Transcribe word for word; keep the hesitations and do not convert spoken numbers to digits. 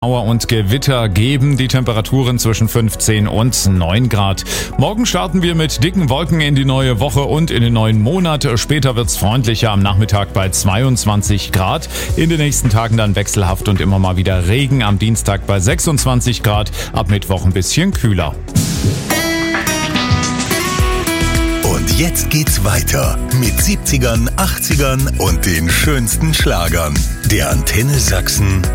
Schauer und Gewitter geben die Temperaturen zwischen fünfzehn und neun Grad. Morgen starten wir mit dicken Wolken in die neue Woche und in den neuen Monat. Später wird's freundlicher am Nachmittag bei zweiundzwanzig Grad. In den nächsten Tagen dann wechselhaft und immer mal wieder Regen. Am Dienstag bei sechsundzwanzig Grad. Ab Mittwoch ein bisschen kühler. Und jetzt geht's weiter mit siebzigern, achtzigern und den schönsten Schlagern. Der Antenne Sachsen